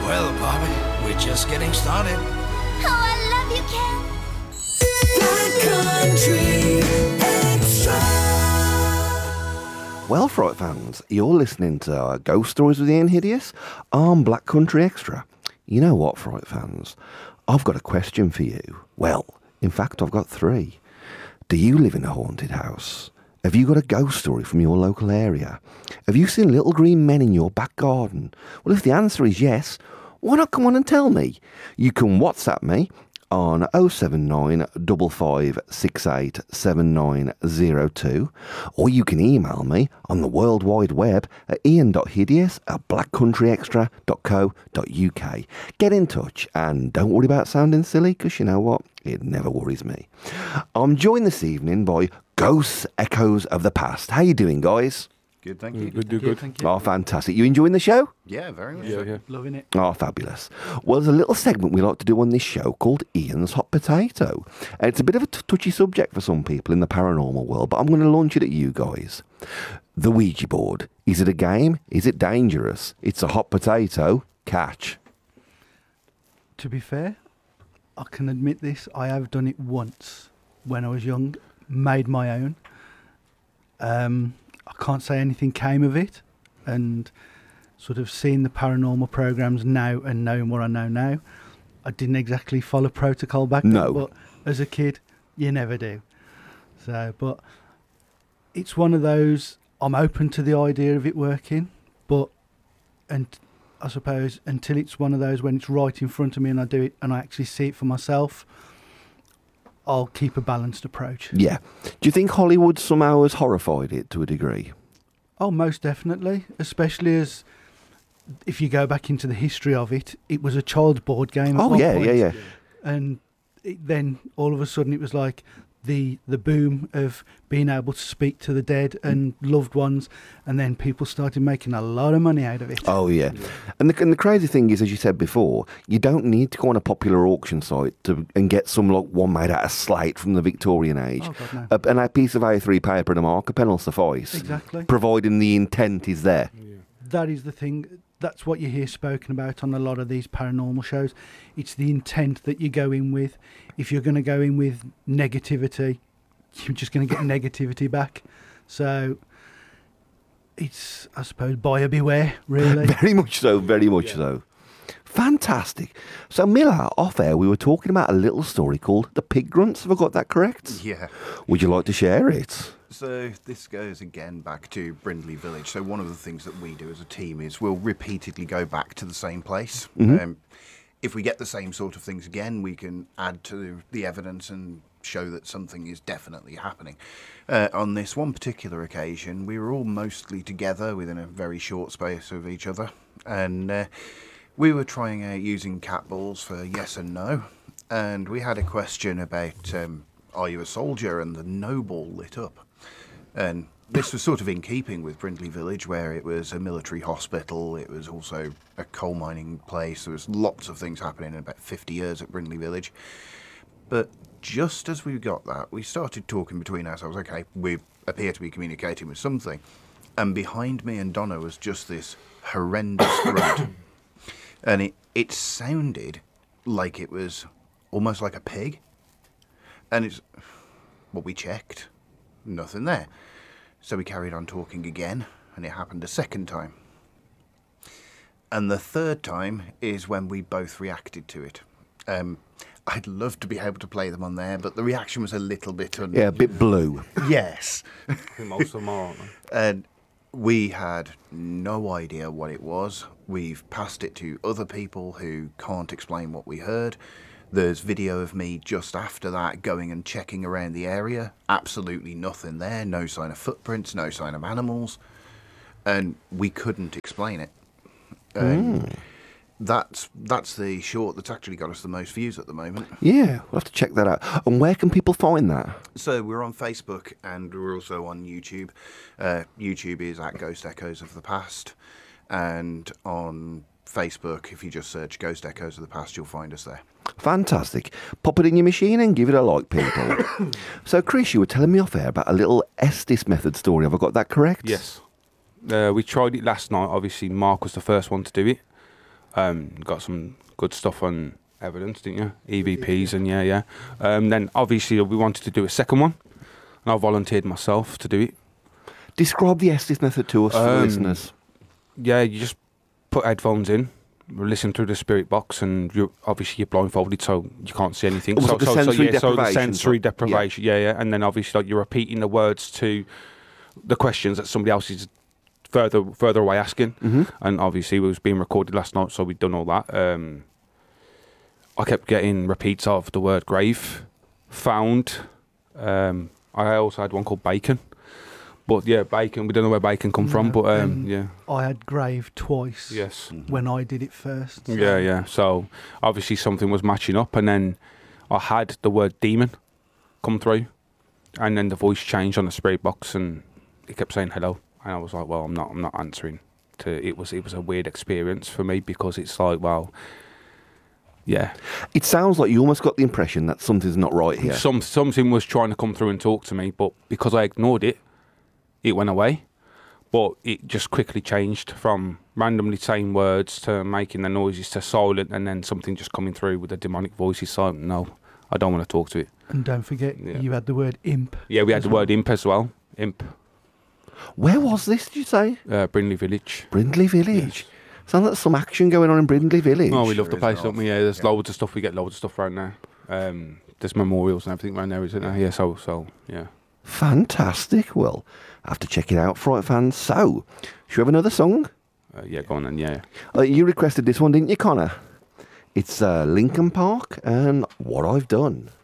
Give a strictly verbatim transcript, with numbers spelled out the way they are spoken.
Well, Bobby, we're just getting started. Oh, I love you, Ken. Black Country Extra. Well, Fright fans, you're listening to uh, Ghost Stories with Ian Hideous on Black Country Extra. You know what, Fright fans? I've got a question for you. Well, in fact, I've got three. Do you live in a haunted house? Have you got a ghost story from your local area? Have you seen little green men in your back garden? Well, if the answer is yes, why not come on and tell me? You can WhatsApp me on oh seven nine five five six eight seven nine oh two, or you can email me on the World Wide Web at ian.hideous at blackcountryextra.co.uk. Get in touch and don't worry about sounding silly, because you know what? It never worries me. I'm joined this evening by Ghosts Echoes of the Past. How you doing, guys? Good, thank you. Good, do good. Thank you. Oh, fantastic. You enjoying the show? Yeah, very much. Yeah, so. yeah. Loving it. Oh, fabulous. Well, there's a little segment we like to do on this show called Ian's Hot Potato. And it's a bit of a t- touchy subject for some people in the paranormal world, but I'm going to launch it at you guys. The Ouija board. Is it a game? Is it dangerous? It's a hot potato. Catch. To be fair, I can admit this. I have done it once when I was young, made my own. Um, I can't say anything came of it, and sort of seeing the paranormal programs now and knowing what I know now, I didn't exactly follow protocol back then, No. but as a kid, you never do. So, but it's one of those, I'm open to the idea of it working, but and I suppose until it's one of those when it's right in front of me and I do it and I actually see it for myself, I'll keep a balanced approach. Yeah. Do you think Hollywood somehow has horrified it to a degree? Oh, most definitely, especially as if you go back into the history of it, it was a child's board game at Oh, one yeah, point, yeah, yeah. and it, then all of a sudden it was like the the boom of being able to speak to the dead and loved ones, and then people started making a lot of money out of it. Oh, yeah. And the, and the crazy thing is, as you said before, you don't need to go on a popular auction site to and get some like one made out of slate from the Victorian age. Oh, God, no. A, and a piece of A three paper and a marker pen will suffice. Exactly. Providing the intent is there. That is the thing. That's what you hear spoken about on a lot of these paranormal shows. It's the intent that you go in with. If you're going to go in with negativity, you're just going to get negativity back. So it's, I suppose, buyer beware, really. Very much so, very much so. Fantastic. So, Miller, off air, we were talking about a little story called The Pig Grunts. Have I got that correct? Yeah. Would you like to share it? So this goes again back to Brindley Village. So one of the things that we do as a team is we'll repeatedly go back to the same place. Mhm. Um, if we get the same sort of things again, we can add to the evidence and show that something is definitely happening. Uh, on this one particular occasion, we were all mostly together within a very short space of each other. And uh, we were trying out using cat balls for yes and no. And we had a question about, um, are you a soldier? And the no ball lit up. And this was sort of in keeping with Brindley Village, where it was a military hospital. It was also a coal mining place. There was lots of things happening in about fifty years at Brindley Village. But just as we got that, we started talking between ourselves. Okay, we appear to be communicating with something. And behind me and Donna was just this horrendous grunt. And it, it sounded like it was almost like a pig. And it's, well, we checked. Nothing there. So we carried on talking again, and it happened a second time. And the third time is when we both reacted to it. Um, I'd love to be able to play them on there, but the reaction was a little bit un- Yeah, a bit blue. Yes. Most of them are, aren't they? And we had no idea what it was. We've passed it to other people who can't explain what we heard. There's video of me just after that going and checking around the area. Absolutely nothing there. No sign of footprints, no sign of animals. And we couldn't explain it. Um, Mm. That's that's the short that's actually got us the most views at the moment. Yeah, we'll have to check that out. And where can people find that? So we're on Facebook and we're also on YouTube. Uh, YouTube is at Ghost Echoes of the Past. And on Facebook, if you just search Ghost Echoes of the Past, you'll find us there. Fantastic. Pop it in your machine and give it a like, people. So, Chris, you were telling me off air about a little Estes method story. Have I got that correct? Yes. Uh, we tried it last night. Obviously, Mark was the first one to do it. Um, got some good stuff on evidence, didn't you? E V Ps and yeah, yeah. Um, then obviously we wanted to do a second one, and I volunteered myself to do it. Describe the Estes method to us, for the Um, listeners. Yeah, you just put headphones in, listen through the spirit box, and you obviously you're blindfolded, so you can't see anything. Oh, so, so the so, sensory so, yeah, so the deprivation, sensory so- deprivation, yeah. yeah, and then obviously like you're repeating the words to the questions that somebody else is further further away asking, Mm-hmm. and obviously it was being recorded last night, so we'd done all that. Um, I kept getting repeats of the word grave, found. Um, I also had one called bacon. But yeah, bacon. We don't know where bacon come from, No, but um, um, yeah, I had grave twice yes, when I did it first. so- yeah, yeah. So obviously something was matching up, and then I had the word demon come through, and then the voice changed on the spirit box, and it kept saying hello, and I was like, well, I'm not, I'm not answering. To it was, it was a weird experience for me because it's like, well, yeah, It sounds like you almost got the impression that something's not right here. some something was trying to come through and talk to me, but because I ignored it, it went away. But it just quickly changed from randomly saying words to making the noises to silent, and then something just coming through with a demonic voice. It's like, no, I don't want to talk to it. And don't forget, Yeah. you had the word imp. Yeah, we had as the well. word imp as well. Imp, Where was this, did you say? uh, Brindley Village. Brindley Village. Sounds like some action going on in Brindley Village. Oh, we love Sure the is place, not. don't we? Yeah, there's Yeah. loads of stuff. We get loads of stuff around there. Um, there's memorials and everything around there, isn't there? Yeah, so, so yeah. Fantastic. Well, I have to check it out, Fright fans. So, should we have another song? Uh, yeah, go on then, yeah. Uh, you requested this one, didn't you, Connor? It's uh, Lincoln Park and What I've Done.